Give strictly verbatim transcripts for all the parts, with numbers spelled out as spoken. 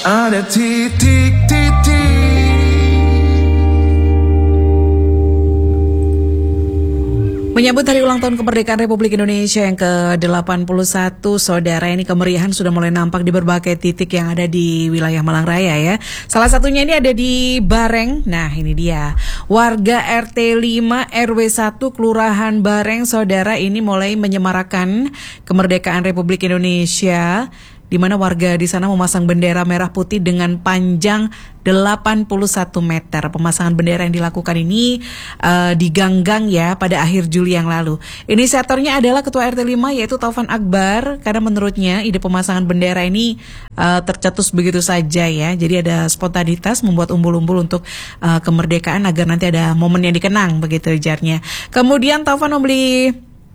Ada titik-titik. Menyambut hari ulang tahun kemerdekaan Republik Indonesia yang ke delapan puluh satu, saudara, ini kemeriahan sudah mulai nampak di berbagai titik yang ada di wilayah Malang Raya ya. Salah satunya ini ada di Bareng. Nah, ini dia. Warga R T lima R W satu Kelurahan Bareng, saudara, ini mulai menyemarakan kemerdekaan Republik Indonesia, di mana warga di sana memasang bendera merah putih dengan panjang delapan puluh satu meter. Pemasangan bendera yang dilakukan ini uh, di Ganggang ya pada akhir Juli yang lalu. Inisiatornya adalah Ketua R T lima yaitu Taufan Akbar, karena menurutnya ide pemasangan bendera ini uh, tercetus begitu saja ya. Jadi ada spontanitas membuat umbul-umbul untuk uh, kemerdekaan agar nanti ada momen yang dikenang begitu ujarnya. Kemudian Taufan membeli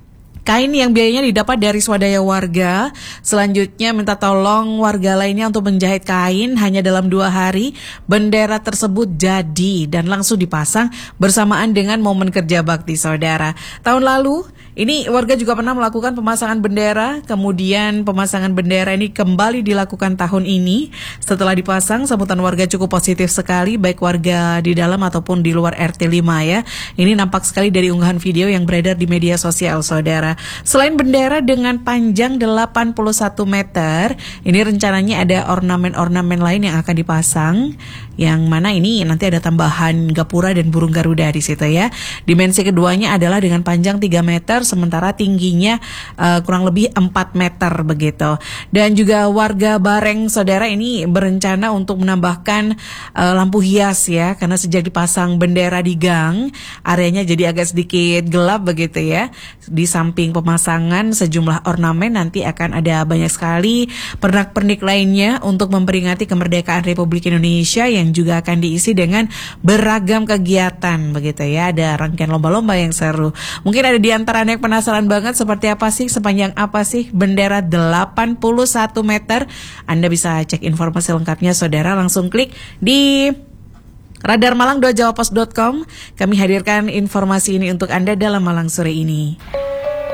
kain yang biayanya didapat dari swadaya warga. Selanjutnya minta tolong warga lainnya untuk menjahit kain. Hanya dalam dua hari bendera tersebut jadi dan langsung dipasang bersamaan dengan momen kerja bakti, saudara. Tahun lalu ini warga juga pernah melakukan pemasangan bendera. Kemudian pemasangan bendera ini kembali dilakukan tahun ini. Setelah dipasang, sambutan warga cukup positif sekali, baik warga di dalam ataupun di luar R T lima ya. Ini nampak sekali dari unggahan video yang beredar di media sosial, saudara. Selain bendera dengan panjang delapan puluh satu meter, ini rencananya ada ornamen-ornamen lain yang akan dipasang, yang mana ini nanti ada tambahan gapura dan burung garuda di situ ya. Dimensi keduanya adalah dengan panjang tiga meter, sementara tingginya uh, kurang lebih empat meter begitu. Dan juga warga Bareng, saudara, ini berencana untuk menambahkan uh, lampu hias ya, karena sejak dipasang bendera di gang, areanya jadi agak sedikit gelap begitu ya. Di samping pemasangan sejumlah ornamen, nanti akan ada banyak sekali pernak-pernik lainnya untuk memperingati kemerdekaan Republik Indonesia yang juga akan diisi dengan beragam kegiatan begitu ya. Ada rangkaian lomba-lomba yang seru. Mungkin ada di antara yang penasaran banget seperti apa sih, sepanjang apa sih bendera delapan puluh satu meter. Anda bisa cek informasi lengkapnya, saudara, langsung klik di radar malang dot jawa post dot com. Kami hadirkan informasi ini untuk Anda dalam Malang sore ini.